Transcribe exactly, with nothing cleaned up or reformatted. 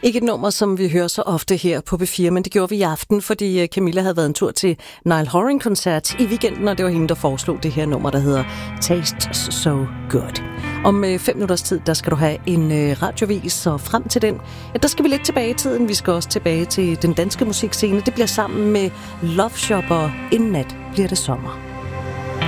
Ikke et nummer, som vi hører så ofte her på B fire, men det gjorde vi i aften, fordi Camilla havde været en tur til Niall Horan-koncert i weekenden, og det var hende, der foreslog det her nummer, der hedder Tastes So Good. Om fem minutters tid, der skal du have en radiovis, og frem til den, ja, der skal vi lidt tilbage i tiden. Vi skal også tilbage til den danske musikscene. Det bliver sammen med Love Shop, og inden nat bliver det sommer.